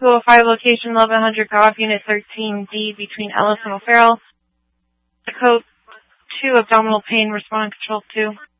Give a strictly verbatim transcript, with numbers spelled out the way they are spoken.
two oh five location eleven hundred Goff, Unit thirteen D between Ellis and O'Farrell. The code two abdominal pain, respond control two.